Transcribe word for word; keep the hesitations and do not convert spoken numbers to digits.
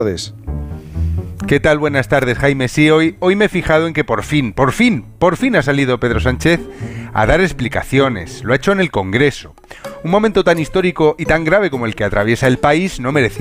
tardes. ¿Qué tal? Buenas tardes, Jaime. Sí, hoy, hoy me he fijado en que por fin, por fin, por fin ha salido Pedro Sánchez a dar explicaciones. Lo ha hecho en el Congreso. Un momento tan histórico y tan grave como el que atraviesa el país no merecía